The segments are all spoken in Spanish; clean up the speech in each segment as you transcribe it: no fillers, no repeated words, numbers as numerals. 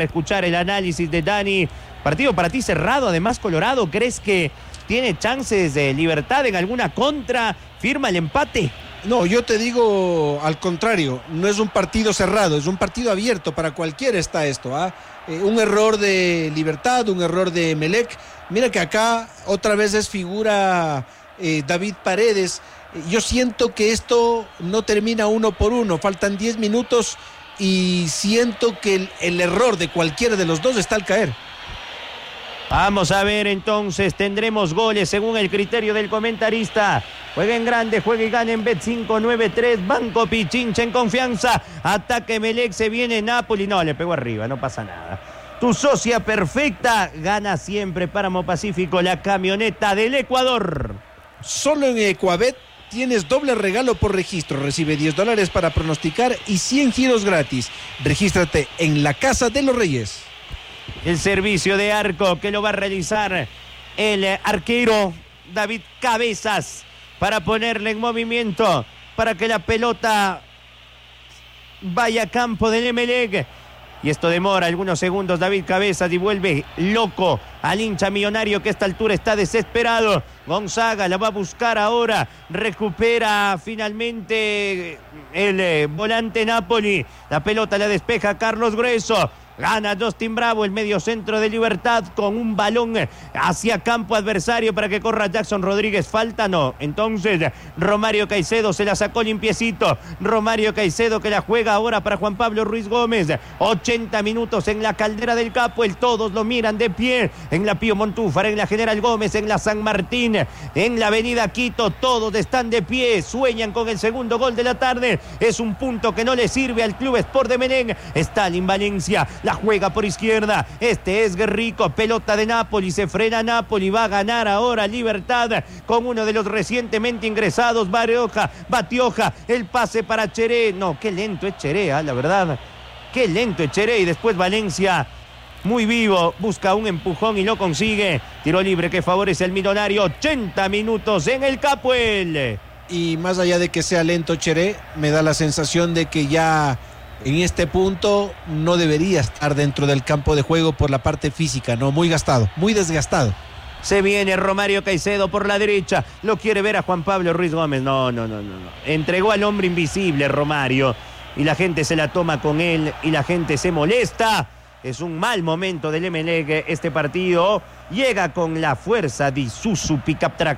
escuchar el análisis de Dani. Partido para ti cerrado, además Colorado. ¿Crees que tiene chances de Libertad en alguna contra? ¿Firma el empate? No, yo te digo al contrario, no es un partido cerrado, es un partido abierto, para cualquiera está esto, un error de Libertad, un error de Emelec. Mira que acá otra vez es figura David Paredes. Yo siento que esto no termina 1-1, faltan 10 minutos y siento que el error de cualquiera de los dos está al caer. Vamos a ver entonces, tendremos goles según el criterio del comentarista. Juega en grande, juega y gana en Bet593, Banco Pichincha en confianza. Ataque Emelec, se viene Napoli. No, le pegó arriba, no pasa nada. Tu socia perfecta gana siempre. Páramo Pacífico, la camioneta del Ecuador. Solo en Ecuabet tienes doble regalo por registro. Recibe $10 para pronosticar y 100 giros gratis. Regístrate en la Casa de los Reyes. El servicio de arco que lo va a realizar el arquero David Cabezas para ponerle en movimiento, para que la pelota vaya a campo del Emelec. Y esto demora algunos segundos. David Cabezas y vuelve loco al hincha millonario que a esta altura está desesperado. Gonzaga la va a buscar ahora. Recupera finalmente el volante Napoli. La pelota la despeja Carlos Grueso. Gana Justin Bravo, el medio centro de Libertad, con un balón hacia campo adversario para que corra Jackson Rodríguez. Falta, no. Entonces Romario Caicedo se la sacó limpiecito. Romario Caicedo que la juega ahora para Juan Pablo Ruiz Gómez. 80 minutos en la Caldera del Capo. Todos lo miran de pie. En la Pío Montúfar, en la General Gómez, en la San Martín, en la Avenida Quito. Todos están de pie. Sueñan con el segundo gol de la tarde. Es un punto que no le sirve al Club Sport de Belén. Stalin Valencia la juega por izquierda. Este es Guerrico. Pelota de Napoli. Se frena Napoli. Va a ganar ahora Libertad con uno de los recientemente ingresados. Batioja. El pase para Cheré. No, qué lento es Cheré, la verdad. Qué lento es Cheré. Y después Valencia, muy vivo, busca un empujón y lo consigue. Tiro libre que favorece al millonario. 80 minutos en el Capuel. Y más allá de que sea lento Cheré, me da la sensación de que ya en este punto no debería estar dentro del campo de juego por la parte física, ¿no? Muy gastado, muy desgastado. Se viene Romario Caicedo por la derecha. Lo quiere ver a Juan Pablo Ruiz Gómez. No. Entregó al hombre invisible Romario. Y la gente se la toma con él. Y la gente se molesta. Es un mal momento del Emelec este partido. Llega con la fuerza de Isuzu Pickup Truck.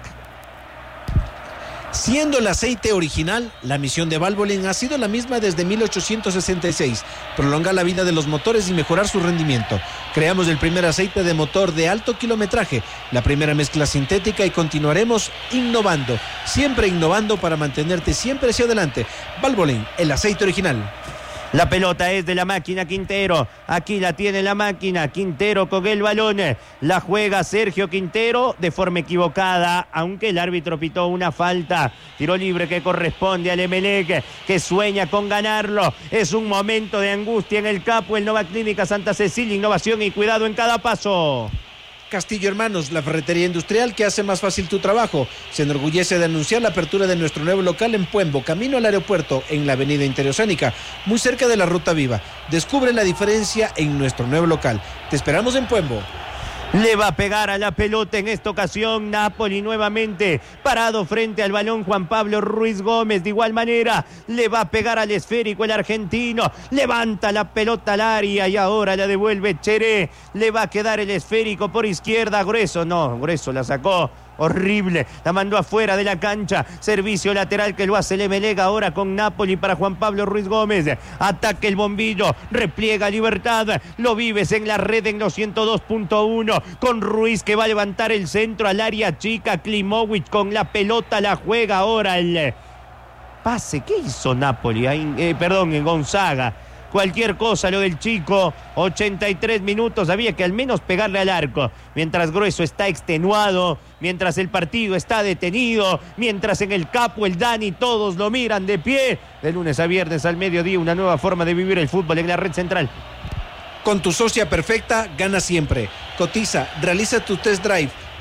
Siendo el aceite original, la misión de Valvoline ha sido la misma desde 1866, prolongar la vida de los motores y mejorar su rendimiento. Creamos el primer aceite de motor de alto kilometraje, la primera mezcla sintética y continuaremos innovando, siempre innovando para mantenerte siempre hacia adelante. Valvoline, el aceite original. La pelota es de la máquina Quintero. Aquí la tiene la máquina. Quintero con el balón. La juega Sergio Quintero de forma equivocada, aunque el árbitro pitó una falta. Tiro libre que corresponde al Emelec, que sueña con ganarlo. Es un momento de angustia en el Capo. El Nova Clínica Santa Cecilia. Innovación y cuidado en cada paso. Castillo Hermanos, la ferretería industrial que hace más fácil tu trabajo. Se enorgullece de anunciar la apertura de nuestro nuevo local en Puembo, camino al aeropuerto, en la avenida Interoceánica, muy cerca de la Ruta Viva. Descubre la diferencia en nuestro nuevo local. Te esperamos en Puembo. Le va a pegar a la pelota en esta ocasión Napoli nuevamente, parado frente al balón Juan Pablo Ruiz Gómez. De igual manera le va a pegar al esférico el argentino, levanta la pelota al área y ahora la devuelve Cheré. Le va a quedar el esférico por izquierda. Grueso la sacó. Horrible, la mandó afuera de la cancha. Servicio lateral que lo hace el Emelec ahora con Napoli para Juan Pablo Ruiz Gómez. Ataque el bombillo, repliega Libertad. Lo vives en la red en los 102.1 con Ruiz que va a levantar el centro al área chica. Klimovic con la pelota, la juega ahora el pase. ¿Qué hizo Napoli? En Gonzaga. Cualquier cosa lo del chico. 83 minutos, había que al menos pegarle al arco. Mientras Grueso está extenuado, mientras el partido está detenido, mientras en el Capo el Dani todos lo miran de pie. De lunes a viernes al mediodía, una nueva forma de vivir el fútbol en la red central. Con tu socia perfecta, gana siempre. Cotiza, realiza tu test drive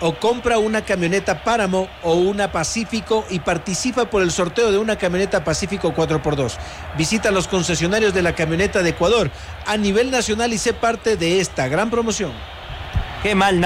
o compra una camioneta Páramo o una Pacífico y participa por el sorteo de una camioneta Pacífico 4x2. Visita los concesionarios de la camioneta de Ecuador a nivel nacional y sé parte de esta gran promoción. Qué mal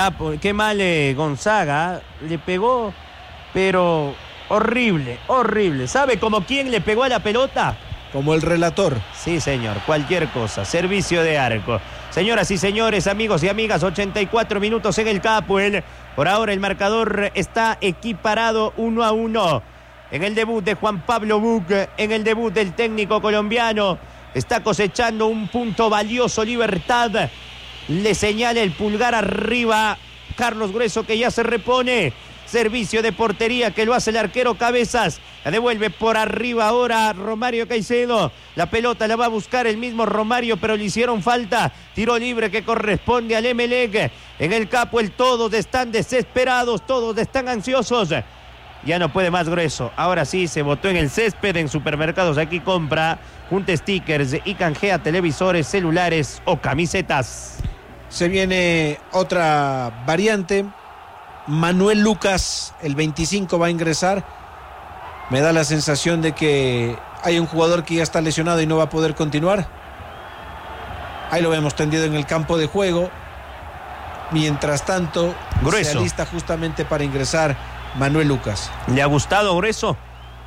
Gonzaga, le pegó, pero horrible. ¿Sabe como quién le pegó a la pelota? Como el relator. Sí, señor, cualquier cosa. Servicio de arco. Señoras y señores, amigos y amigas, 84 minutos en el Capuel. Por ahora el marcador está equiparado 1-1. En el debut de Juan Pablo Buc, en el debut del técnico colombiano, está cosechando un punto valioso Libertad. Le señala el pulgar arriba Carlos Grueso, que ya se repone. Servicio de portería que lo hace el arquero Cabezas. La devuelve por arriba ahora Romario Caicedo. La pelota la va a buscar el mismo Romario, pero le hicieron falta. Tiro libre que corresponde al Emelec. En el Capuel todos están desesperados, todos están ansiosos. Ya no puede más Grueso. Ahora sí, se botó en el césped. En Supermercados Aquí compra, junta stickers y canjea televisores, celulares o camisetas. Se viene otra variante. Manuel Lucas, el 25, va a ingresar. Me da la sensación de que hay un jugador que ya está lesionado y no va a poder continuar. Ahí lo vemos tendido en el campo de juego. Mientras tanto, Grueso se alista justamente para ingresar Manuel Lucas. ¿Le ha gustado Grueso?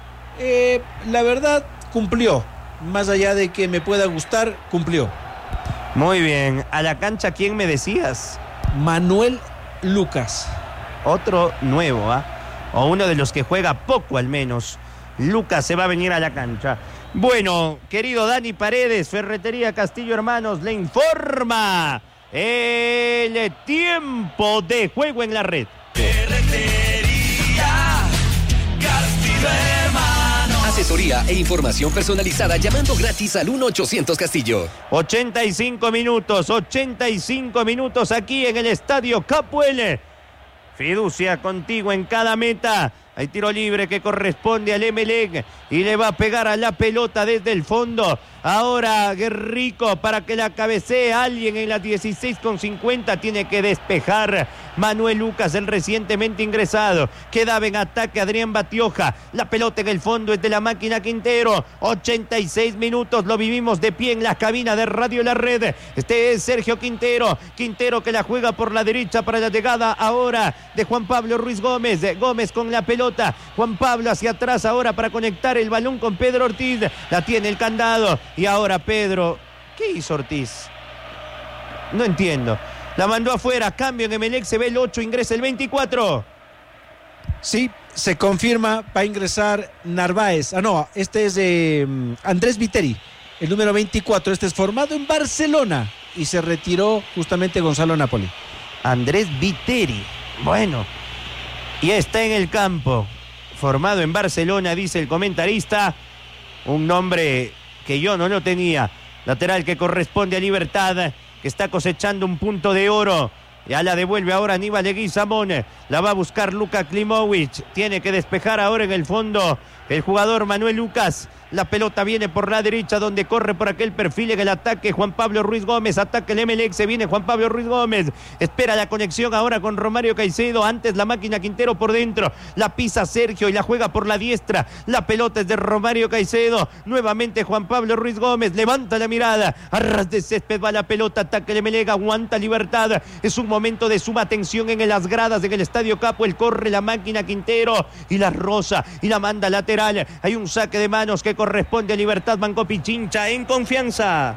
La verdad, cumplió. Más allá de que me pueda gustar, cumplió. Muy bien. ¿A la cancha quién me decías? Manuel Lucas. Otro nuevo, o uno de los que juega poco al menos. Lucas se va a venir a la cancha. Bueno, querido Dani Paredes, Ferretería Castillo Hermanos le informa el tiempo de juego en la red. Ferretería Castillo Hermanos. Asesoría e información personalizada llamando gratis al 1-800 Castillo. 85 minutos aquí en el Estadio Capuel. Fiducia contigo en cada meta. Hay tiro libre que corresponde al Emelec y le va a pegar a la pelota desde el fondo. Ahora Guerrico para que la cabecee alguien en la 16:50. Tiene que despejar Manuel Lucas, el recientemente ingresado. Quedaba en ataque Adrián Batioja. La pelota en el fondo es de la máquina Quintero. 86 minutos, lo vivimos de pie en la cabina de Radio La Red. Este es Sergio Quintero. Quintero que la juega por la derecha para la llegada ahora de Juan Pablo Ruiz Gómez. Gómez con la pelota. Juan Pablo hacia atrás ahora para conectar el balón con Pedro Ortiz. La tiene el candado. Y ahora Pedro. ¿Qué hizo Ortiz? No entiendo. La mandó afuera. Cambio en Emelec. Se ve el 8. Ingresa el 24. Sí, se confirma. Va a ingresar Narváez. Este es Andrés Viteri. El número 24. Este es formado en Barcelona. Y se retiró justamente Gonzalo Napoli. Andrés Viteri. Bueno. Y está en el campo, formado en Barcelona, dice el comentarista, un nombre que yo no lo tenía. Lateral que corresponde a Libertad, que está cosechando un punto de oro. Ya la devuelve ahora Aníbal Leguizamón. La va a buscar Luka Klimovic. Tiene que despejar ahora en el fondo el jugador Manuel Lucas. La pelota viene por la derecha donde corre por aquel perfil en el ataque Juan Pablo Ruiz Gómez. Ataque el Emelec, se viene Juan Pablo Ruiz Gómez. Espera la conexión ahora con Romario Caicedo. Antes la máquina Quintero por dentro. La pisa Sergio y la juega por la diestra. La pelota es de Romario Caicedo. Nuevamente Juan Pablo Ruiz Gómez. Levanta la mirada. A ras de césped va la pelota. Ataque el Emelec. Aguanta Libertad. Es un momento de suma tensión en las gradas en el Estadio Capuel. Corre la máquina Quintero y la roza y la manda lateral. Hay un saque de manos que corresponde a Libertad. Banco Pichincha en confianza.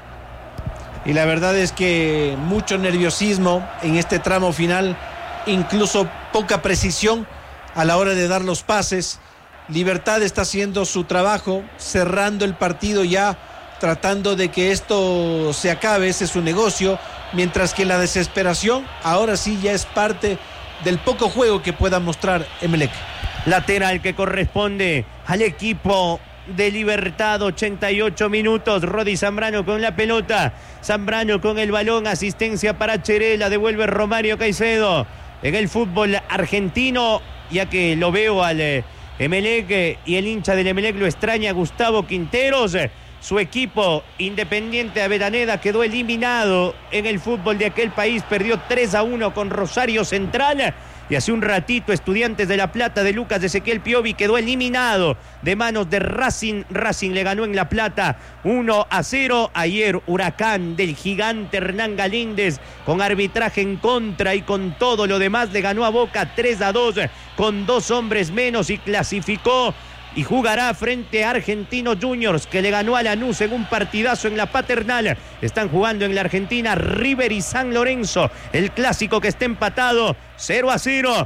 Y la verdad es que mucho nerviosismo en este tramo final, incluso poca precisión a la hora de dar los pases. Libertad está haciendo su trabajo, cerrando el partido ya, tratando de que esto se acabe, ese es su negocio, mientras que la desesperación ahora sí ya es parte del poco juego que pueda mostrar Emelec. Lateral que corresponde al equipo de Libertad, 88 minutos. Rodi Zambrano con la pelota. Zambrano con el balón. Asistencia para Cherela. Devuelve Romario Caicedo. En el fútbol argentino, ya que lo veo al Emelec y el hincha del Emelec lo extraña, Gustavo Quinteros. Su equipo Independiente de Avellaneda quedó eliminado en el fútbol de aquel país. Perdió 3-1 con Rosario Central. y hace un ratito Estudiantes de La Plata de Lucas Ezequiel Piovi quedó eliminado de manos de Racing. Racing le ganó en La Plata 1-0. Ayer Huracán del gigante Hernán Galíndez con arbitraje en contra y con todo lo demás le ganó a Boca 3-2 con 2 hombres menos y clasificó. Y jugará frente a Argentinos Juniors, que le ganó a Lanús en un partidazo en la Paternal. Están jugando en la Argentina River y San Lorenzo. El clásico que está empatado 0-0.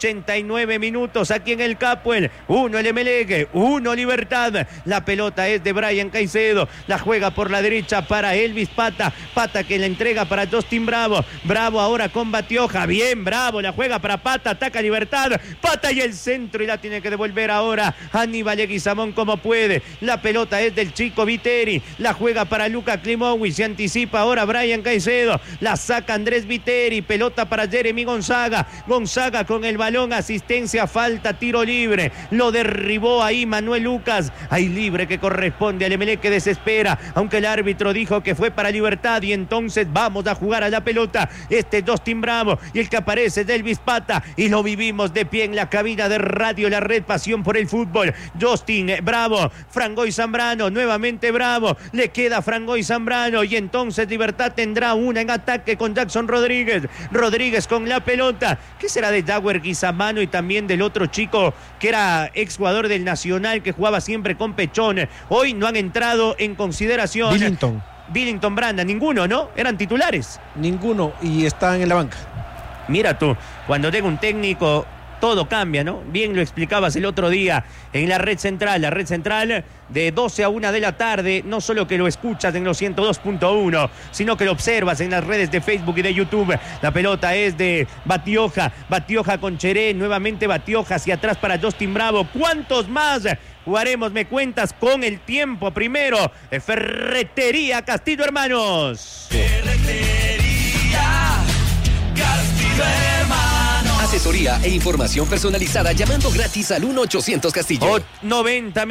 89 minutos aquí en el Capuel. 1 el Emelec, 1 Libertad. La pelota es de Brian Caicedo. La juega por la derecha para Elvis Pata. Pata que la entrega para Justin Bravo. Bravo ahora con Batioja. Bien, Bravo. La juega para Pata. Ataca Libertad. Pata y el centro y la tiene que devolver ahora Aníbal Leguizamón como puede. La pelota es del chico Viteri. La juega para Luca Klimovic. Se anticipa ahora Brian Caicedo. La saca Andrés Viteri. Pelota para Jeremy Gonzaga. Gonzaga con el balón. Asistencia, falta, tiro libre. Lo derribó ahí Manuel Lucas. Hay libre que corresponde al Emelec que desespera. Aunque el árbitro dijo que fue para Libertad. Y entonces vamos a jugar a la pelota. Este es Justin Bravo. Y el que aparece es Elvis Pata. Y lo vivimos de pie en la cabina de radio La Red Pasión por el Fútbol. Justin Bravo, Frangoy Zambrano, nuevamente Bravo, le queda Frangoy Zambrano y entonces Libertad tendrá una en ataque con Jackson Rodríguez. Rodríguez con la pelota. ¿Qué será de Jagüer Guizamano y también del otro chico que era exjugador del Nacional que jugaba siempre con Pechón? Hoy no han entrado en consideración. Billington Branda, ninguno, ¿no? Eran titulares. Ninguno y están en la banca. Mira tú, cuando llega un técnico todo cambia, ¿no? Bien lo explicabas el otro día en la red central de 12 a 1 de la tarde, no solo que lo escuchas en los 102.1, sino que lo observas en las redes de Facebook y de YouTube. La pelota es de Batioja, Batioja con Cheré, nuevamente Batioja hacia atrás para Justin Bravo. ¿Cuántos más jugaremos, me cuentas, con el tiempo? Primero, Ferretería Castillo Hermanos. Ferretería Castillo Hermanos. Asesoría e información personalizada llamando gratis al 1-800 Castillo. 90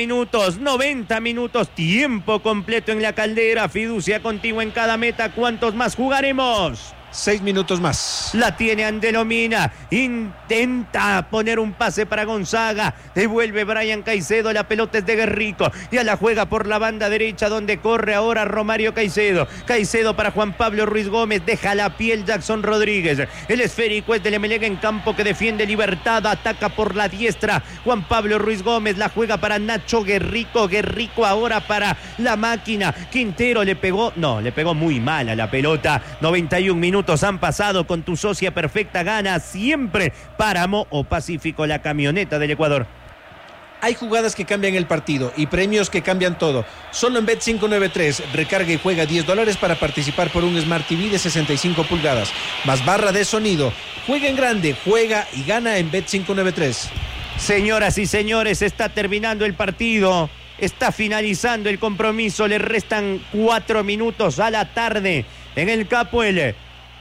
minutos, tiempo completo en la Caldera. Fiducia contigo en cada meta. ¿Cuántos más jugaremos? 6 minutos más. La tiene Andelomina. Intenta poner un pase para Gonzaga. Devuelve Brian Caicedo. La pelota es de Guerrico. Ya la juega por la banda derecha donde corre ahora Romario Caicedo. Caicedo para Juan Pablo Ruiz Gómez. Deja la piel Jackson Rodríguez. El esférico es del Emelec en campo que defiende Libertad. Ataca por la diestra Juan Pablo Ruiz Gómez. La juega para Nacho Guerrico. Guerrico ahora para la máquina. Quintero le pegó muy mal a la pelota. 91 minutos han pasado con tu socia perfecta. Gana siempre Páramo o Pacífico, la camioneta del Ecuador. Hay jugadas que cambian el partido y premios que cambian todo. Solo en Bet593 recarga y juega $10 para participar por un Smart TV de 65 pulgadas, más barra de sonido. Juega en grande, juega y gana en Bet593. Señoras y señores, está terminando el partido. Está finalizando el compromiso. Le restan 4 minutos a la tarde en el Capuel.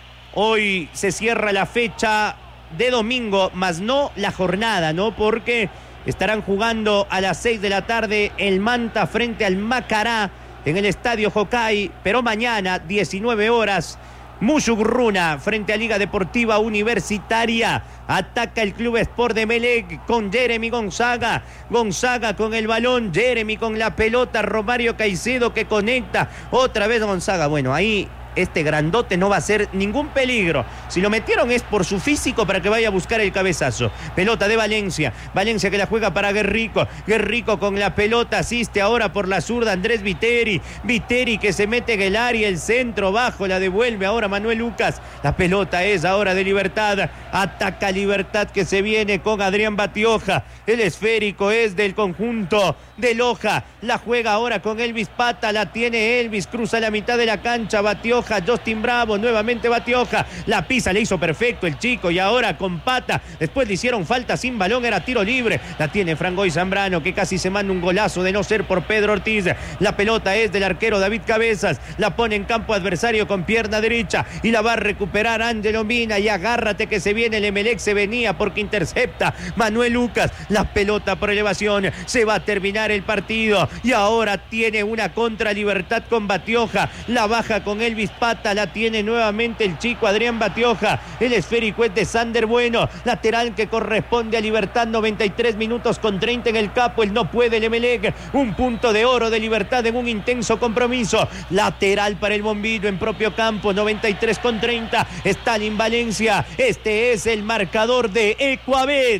Hoy se cierra la fecha de domingo, más no la jornada, ¿no? Porque estarán jugando a las 6 de la tarde el Manta frente al Macará en el Estadio Jocay. Pero mañana, 19 horas, Musugruna frente a Liga Deportiva Universitaria. Ataca el Club Sport de Emelec con Jeremy Gonzaga. Gonzaga con el balón, Jeremy con la pelota, Romario Caicedo que conecta. Otra vez Gonzaga. Bueno, ahí este grandote no va a ser ningún peligro. Si lo metieron es por su físico para que vaya a buscar el cabezazo. Pelota de Valencia. Valencia que la juega para Guerrico. Guerrico con la pelota. Asiste ahora por la zurda Andrés Viteri. Viteri que se mete en el área. El centro bajo. La devuelve ahora Manuel Lucas. La pelota es ahora de Libertad. Ataca Libertad que se viene con Adrián Batioja. El esférico es del conjunto de Loja. La juega ahora con Elvis Pata. La tiene Elvis. Cruza la mitad de la cancha. Batioja. Justin Bravo, nuevamente Batioja, la pisa, le hizo perfecto el chico y ahora con Pata, después le hicieron falta sin balón, era tiro libre, la tiene Frangoy Zambrano que casi se manda un golazo de no ser por Pedro Ortiz. La pelota es del arquero David Cabezas, la pone en campo adversario con pierna derecha y la va a recuperar Ángelo Mina y agárrate que se viene el Emelec, se venía porque intercepta Manuel Lucas, la pelota por elevación, se va a terminar el partido y ahora tiene una contra Libertad con Batioja, la baja con Elvis pata la tiene nuevamente el chico Adrián Batioja. El esférico es de Sander Bueno. Lateral que corresponde a Libertad. 93 minutos con 30 en el Capo. Él no puede el Emelec. Un punto de oro de Libertad en un intenso compromiso. Lateral para el Bombino en propio campo. 93 con 30. Stalin Valencia. Este es el marcador de Ecuabet.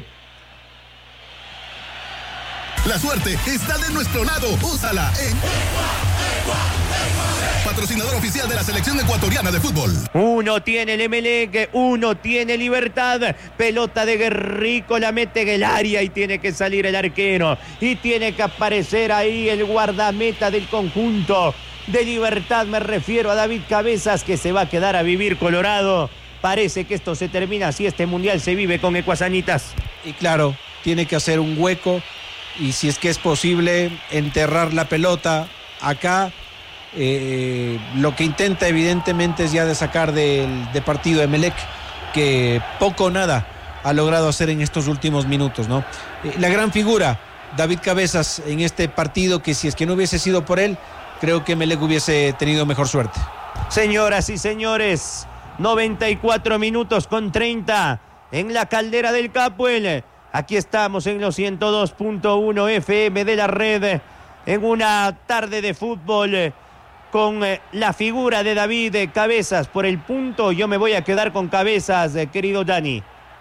La suerte está de nuestro lado. Úsala en patrocinador oficial de la selección ecuatoriana de fútbol. Uno tiene el Emelec, uno tiene Libertad. Pelota de Guerrico, la mete en el área y tiene que salir el arquero. Y tiene que aparecer ahí el guardameta del conjunto de Libertad. Me refiero a David Cabezas, que se va a quedar a vivir Colorado. Parece que esto se termina así. Este mundial se vive con Ecuasanitas. Y claro, tiene que hacer un hueco. Y si es que es posible enterrar la pelota acá, lo que intenta evidentemente es ya de sacar de partido a Emelec, que poco o nada ha logrado hacer en estos últimos minutos, ¿no? La gran figura, David Cabezas, en este partido, que si es que no hubiese sido por él, creo que Emelec hubiese tenido mejor suerte. Señoras y señores, 94 minutos con 30 en la Caldera del Capuel. Aquí estamos en los 102.1 FM de la red, en una tarde de fútbol con la figura de David Cabezas. Por el punto, yo me voy a quedar con Cabezas, querido Dani.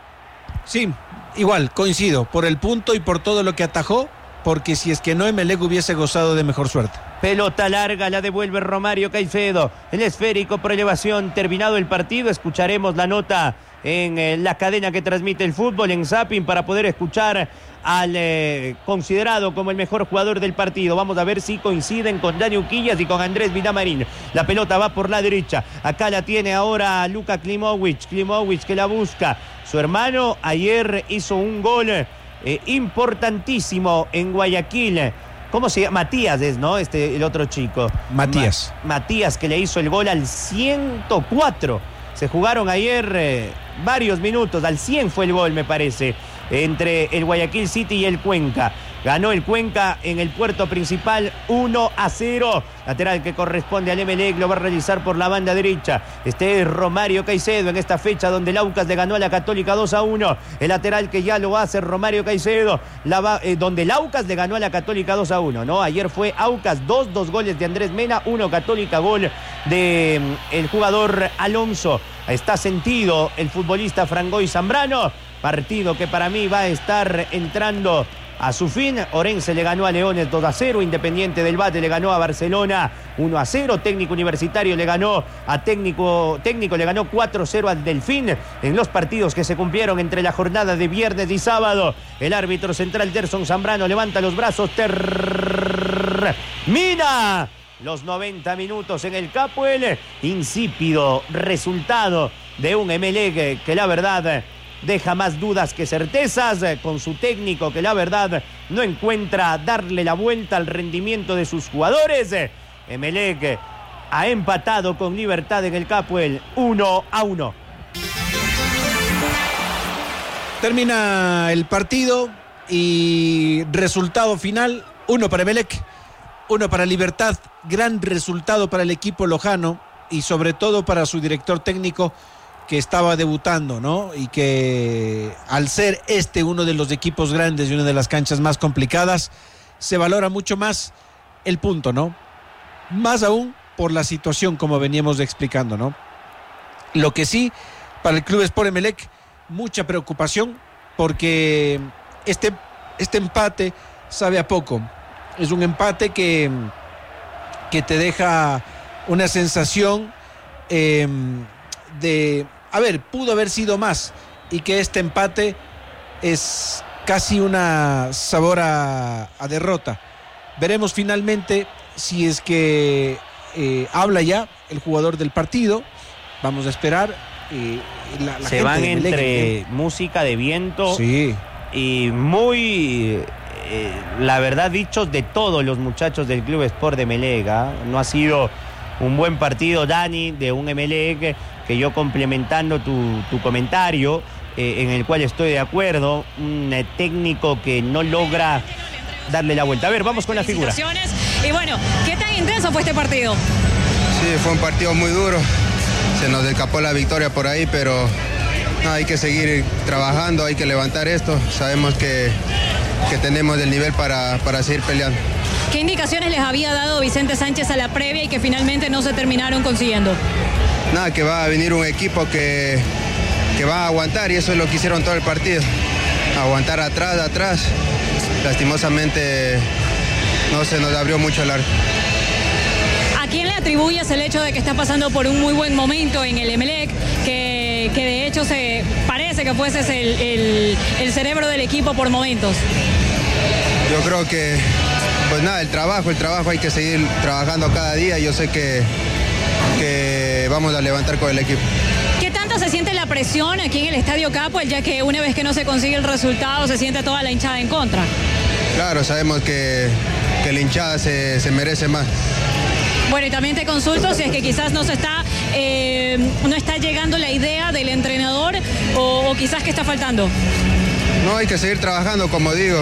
Sí, igual, coincido, por el punto y por todo lo que atajó, porque si es que no, Emelec hubiese gozado de mejor suerte. Pelota larga, la devuelve Romario Caicedo. El esférico por elevación. Terminado el partido, escucharemos la nota en la cadena que transmite el fútbol, en Zapping, para poder escuchar al considerado como el mejor jugador del partido. Vamos a ver si coinciden con Dani Uquillas y con Andrés Villamarín. La pelota va por la derecha. Acá la tiene ahora Luka Klimovic. Klimovic que la busca. Su hermano ayer hizo un gol importantísimo en Guayaquil. ¿Cómo se llama? Matías es, ¿no? El otro chico. Matías. Matías, que le hizo el gol al 104. Se jugaron ayer varios minutos. Al 100 fue el gol, me parece, entre el Guayaquil City y el Cuenca. Ganó el Cuenca en el puerto principal 1-0. Lateral que corresponde al Emelec, lo va a realizar por la banda derecha. Este es Romario Caicedo en esta fecha donde el Aucas le ganó a la Católica 2-1. El lateral que ya lo hace Romario Caicedo, donde el Aucas le ganó a la Católica 2-1, ¿no? Ayer fue Aucas 2 goles de Andrés Mena, 1 Católica, gol de el jugador Alonso. Está sentido el futbolista Frangoy Zambrano. Partido que para mí va a estar entrando a su fin. Orense le ganó a Leones 2-0, Independiente del Valle le ganó a Barcelona 1-0, Técnico Universitario le ganó a Técnico le ganó 4-0 al Delfín en los partidos que se cumplieron entre la jornada de viernes y sábado. El árbitro central Derson Zambrano levanta los brazos, termina los 90 minutos en el Capuel. Insípido resultado de un Emelec que la verdad deja más dudas que certezas, con su técnico que la verdad no encuentra darle la vuelta al rendimiento de sus jugadores. Emelec ha empatado con Libertad en el Capuel 1-1. Termina el partido y resultado final: 1 para Emelec, 1 para Libertad. Gran resultado para el equipo lojano y sobre todo para su director técnico, que estaba debutando, ¿no? Y que al ser uno de los equipos grandes y una de las canchas más complicadas, se valora mucho más el punto, ¿no? Más aún por la situación, como veníamos explicando, ¿no? Lo que sí, para el Club Sport Emelec, mucha preocupación, porque este empate sabe a poco. Es un empate que te deja una sensación pudo haber sido más, y que este empate es casi una sabor a derrota. Veremos finalmente si es que habla ya el jugador del partido. Vamos a esperar. Se van entre música de viento, sí, y muy, la verdad, dichos de todos los muchachos del Club Sport de Emelec. No ha sido un buen partido, Dani, de un Emelec que, yo complementando tu comentario, en el cual estoy de acuerdo, un técnico que no logra darle la vuelta. A ver, vamos con la figura. Y bueno, ¿qué tan intenso fue este partido? Sí, fue un partido muy duro. Se nos escapó la victoria por ahí, pero no, hay que seguir trabajando, hay que levantar esto. Sabemos que tenemos el nivel para seguir peleando. ¿Qué indicaciones les había dado Vicente Sánchez a la previa y que finalmente no se terminaron consiguiendo? Nada, que va a venir un equipo que va a aguantar, y eso es lo que hicieron todo el partido. Aguantar atrás. Lastimosamente no se nos abrió mucho el arco. ¿A quién le atribuyes el hecho de que está pasando por un muy buen momento en el Emelec, que de hecho se parece que fueses el cerebro del equipo por momentos? Yo creo que, pues nada, el trabajo hay que seguir trabajando cada día. Yo sé que vamos a levantar con el equipo. ¿Qué tanto se siente la presión aquí en el Estadio Capuel, ya que una vez que no se consigue el resultado se siente toda la hinchada en contra? Claro, sabemos que la hinchada se merece más. Bueno, y también te consulto si es que quizás no está llegando la idea del entrenador o quizás que está faltando. No, hay que seguir trabajando, como digo.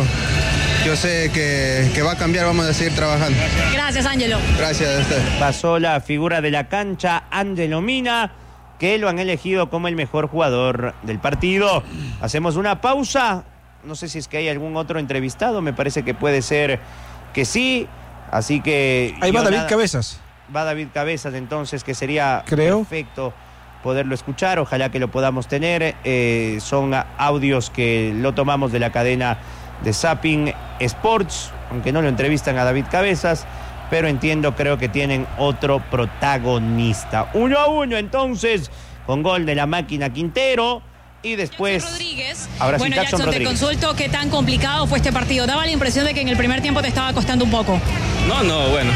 Yo sé que va a cambiar, vamos a seguir trabajando. Gracias, Ángelo. Gracias a usted. Pasó la figura de la cancha, Ángelo Mina, que lo han elegido como el mejor jugador del partido. Hacemos una pausa. No sé si es que hay algún otro entrevistado, me parece que puede ser que sí. Así que... Ahí va David Cabezas. Va David Cabezas, entonces, que sería perfecto poderlo escuchar. Ojalá que lo podamos tener. Son audios que lo tomamos de la cadena de Zapping Sports, aunque no lo entrevistan a David Cabezas, pero creo que tienen otro protagonista. 1-1 entonces, con gol de la máquina Quintero. Y después... Rodríguez. Ahora sí, bueno, Jackson, Rodríguez. Te consulto qué tan complicado fue este partido. Daba la impresión de que en el primer tiempo te estaba costando un poco. No, bueno.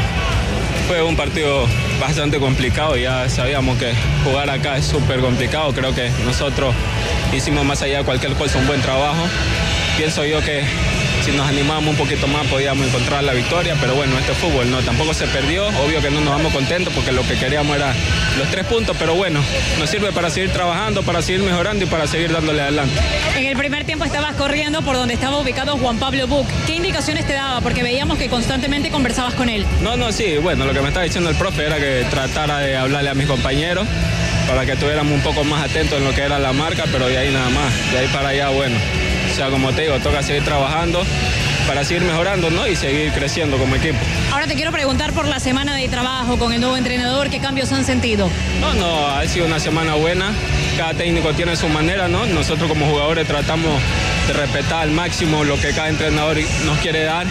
Fue un partido bastante complicado. Ya sabíamos que jugar acá es súper complicado. Creo que nosotros hicimos más allá de cualquier cosa un buen trabajo. Pienso yo que si nos animamos un poquito más podíamos encontrar la victoria, pero bueno, este fútbol no, tampoco se perdió. Obvio que no nos vamos contentos porque lo que queríamos era los 3 puntos, pero bueno, nos sirve para seguir trabajando, para seguir mejorando y para seguir dándole adelante. En el primer tiempo estabas corriendo por donde estaba ubicado Juan Pablo Buch. ¿Qué indicaciones te daba? Porque veíamos que constantemente conversabas con él. No, sí, bueno, lo que me estaba diciendo el profe era que tratara de hablarle a mis compañeros para que estuviéramos un poco más atentos en lo que era la marca, pero de ahí nada más, de ahí para allá, bueno. O sea, como te digo, toca seguir trabajando para seguir mejorando, ¿no? Y seguir creciendo como equipo. Ahora te quiero preguntar por la semana de trabajo con el nuevo entrenador, ¿qué cambios han sentido? No, ha sido una semana buena. Cada técnico tiene su manera, ¿no? Nosotros como jugadores tratamos de respetar al máximo lo que cada entrenador nos quiere dar,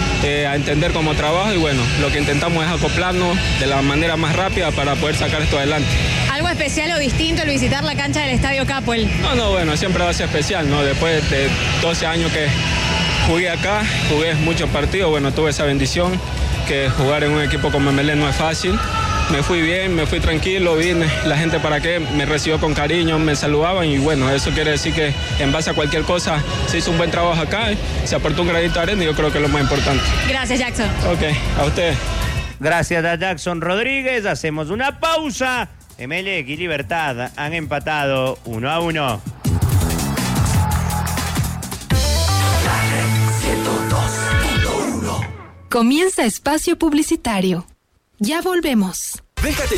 a entender cómo trabaja y bueno, lo que intentamos es acoplarnos de la manera más rápida para poder sacar esto adelante. ¿Algo especial o distinto al visitar la cancha del Estadio Capuel? No, bueno, siempre va a ser especial, ¿no? Después de 12 años que jugué acá, jugué muchos partidos, bueno, tuve esa bendición que jugar en un equipo como Emelec no es fácil. Me fui bien, me fui tranquilo, vine, la gente para qué me recibió con cariño, me saludaban y bueno, eso quiere decir que en base a cualquier cosa se hizo un buen trabajo acá, se aportó un granito de arena y yo creo que es lo más importante. Gracias, Jackson. Ok, a usted. Gracias a Jackson Rodríguez, hacemos una pausa. Emelec y Libertad han empatado 1-1. Comienza espacio publicitario. Ya volvemos. Déjate